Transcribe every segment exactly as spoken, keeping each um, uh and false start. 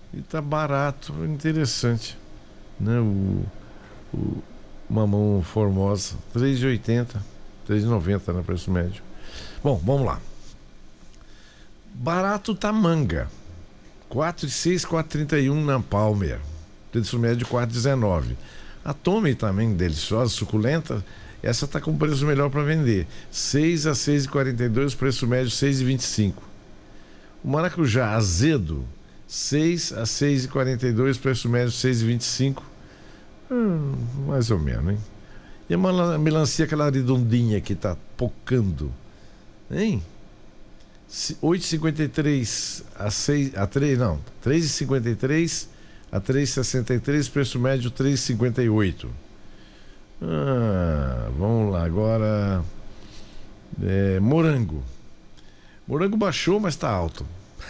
E tá barato, interessante, né? O, o mamão Formosa, três reais e oitenta centavos, três reais e noventa centavos no preço médio. Bom, vamos lá. Barato tá manga, quatro reais e seis centavos, quatro reais e trinta e um centavos na Palmer, preço médio quatro reais e dezenove centavos. A Tome também, deliciosa, suculenta, essa tá com preço melhor para vender, seis a seis reais e quarenta e dois centavos, preço médio seis reais e vinte e cinco centavos. O maracujá azedo, seis a seis reais e quarenta e dois centavos, preço médio seis reais e vinte e cinco centavos. Hum, mais ou menos, hein? E a melancia, aquela redondinha que tá pocando, hein? oito reais e cinquenta e três a seis a três, não, três reais e cinquenta e três a três reais e sessenta e três, preço médio três reais e cinquenta e oito. Ah, vamos lá, agora é, morango. Morango baixou, mas tá alto.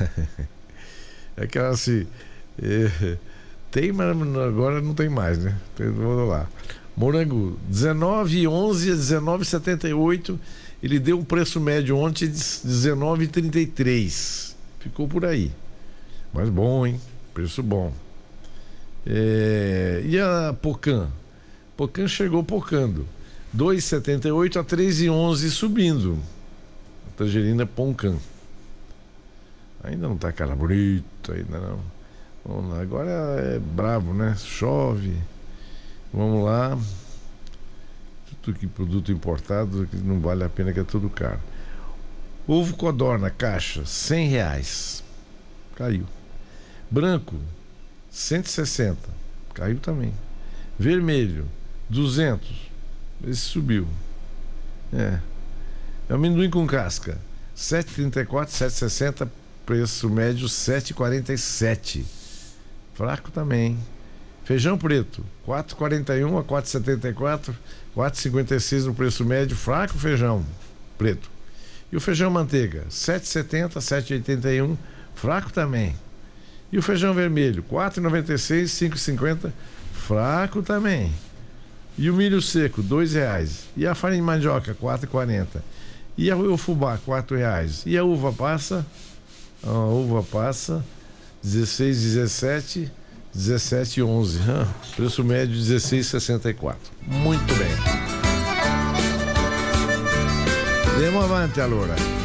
É aquela assim, é, tem, mas agora não tem mais, né? Vamos lá. Morango dezenove e onze a dezenove e setenta e oito. Ele deu um preço médio ontem de dezenove e trinta e três. Ficou por aí. Mas bom, hein? Preço bom. É, e a Pocan? Pocan chegou pocando. dois reais e setenta e oito a três reais e onze subindo. A tangerina Pocan. Ainda não tá cara bonita, ainda não. Vamos lá. Agora é bravo, né? Chove. Vamos lá. Tudo que produto importado que não vale a pena, que é tudo caro. Ovo Codorna, caixa, cem reais. Caiu. Branco, cento e sessenta. Caiu também. Vermelho, duzentos. Esse subiu. É. Amendoim com casca, sete reais e trinta e quatro, sete reais e sessenta. Preço médio sete reais e quarenta e sete. Fraco também. Feijão preto, quatro reais e quarenta e um a quatro reais e setenta e quatro, quatro reais e cinquenta e seis no preço médio, fraco feijão preto. E o feijão manteiga, sete reais e setenta, sete reais e oitenta e um, fraco também. E o feijão vermelho, quatro reais e noventa e seis, cinco reais e cinquenta, fraco também. E o milho seco, dois reais. E a farinha de mandioca, quatro reais e quarenta. E o fubá, quatro reais. E a uva passa, a uva passa, dezesseis, dezessete, dezessete e onze. Preço médio dezesseis e sessenta e quatro. Muito bem. Demo avante, allora.